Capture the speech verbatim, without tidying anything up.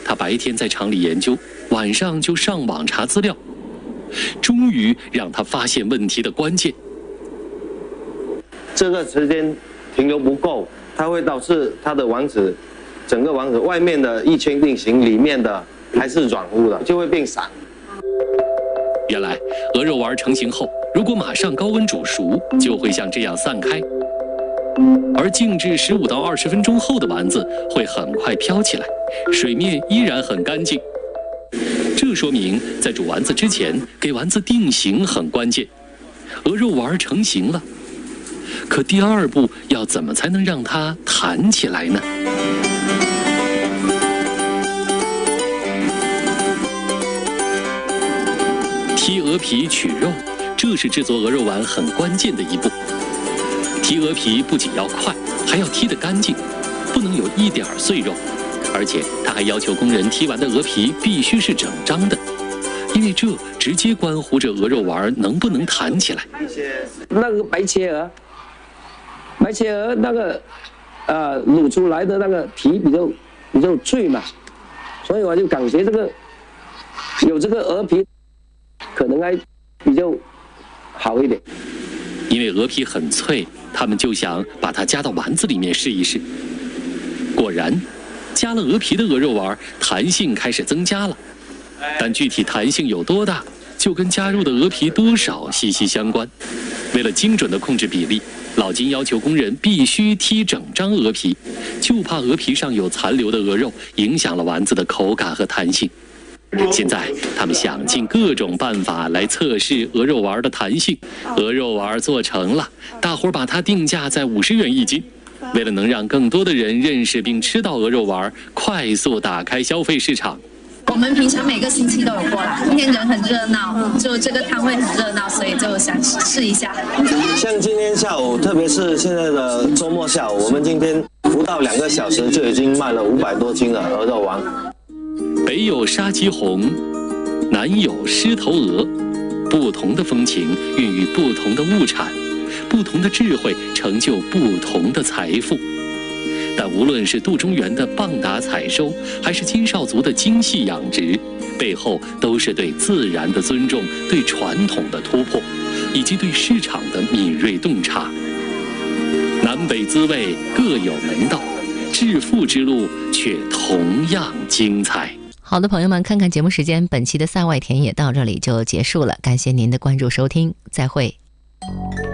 他白天在厂里研究，晚上就上网查资料，终于让他发现问题的关键。 这个时间停留不够，它会导致它的网址，整个网址外面的一圈定型，里面的还是软乎的，就会变散。 原来鹅肉丸成型后，如果马上高温煮熟，就会像这样散开，而静置十五到二十分钟后的丸子会很快飘起来，水面依然很干净。这说明在煮丸子之前，给丸子定型很关键。鹅肉丸成型了，可第二步要怎么才能让它弹起来呢？剔鹅皮取肉，这是制作鹅肉丸很关键的一步。剔鹅皮不仅要快，还要剔得干净，不能有一点碎肉。而且他还要求工人剔完的鹅皮必须是整张的，因为这直接关乎着鹅肉丸能不能弹起来。 那个白切鹅，白切鹅那个呃卤出来的那个皮比较比较脆嘛，所以我就感觉这个有这个鹅皮可能还比较好一点。 因为鹅皮很脆，他们就想把它加到丸子里面试一试。果然，加了鹅皮的鹅肉丸弹性开始增加了，但具体弹性有多大，就跟加入的鹅皮多少息息相关。为了精准地控制比例，老金要求工人必须剔整张鹅皮，就怕鹅皮上有残留的鹅肉影响了丸子的口感和弹性。现在他们想尽各种办法来测试鹅肉丸的弹性。鹅肉丸做成了，大伙儿把它定价在五十元一斤。为了能让更多的人认识并吃到鹅肉丸，快速打开消费市场。 我们平常每个星期都有过来，今天人很热闹，就这个摊位很热闹，所以就想试一下。 像今天下午，特别是现在的周末下午，我们今天不到两个小时就已经卖了五百多斤的鹅肉丸。 北有沙棘红，南有狮头鹅，不同的风情孕育不同的物产，不同的智慧成就不同的财富。但无论是杜中原的棒打采收，还是金少族的精细养殖，背后都是对自然的尊重，对传统的突破，以及对市场的敏锐洞察。南北滋味各有门道，致富之路却同样精彩。 好的，朋友们，看看节目时间，本期的赛外田野到这里就结束了，感谢您的关注收听，再会。